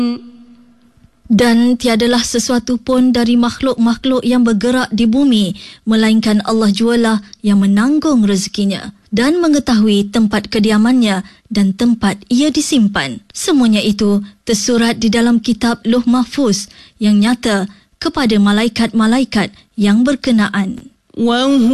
Dan tiadalah sesuatu pun dari makhluk-makhluk yang bergerak di bumi, melainkan Allah jualah yang menanggung rezekinya dan mengetahui tempat kediamannya dan tempat ia disimpan. Semuanya itu tersurat di dalam kitab Lauh Mahfuz yang nyata kepada malaikat-malaikat yang berkenaan.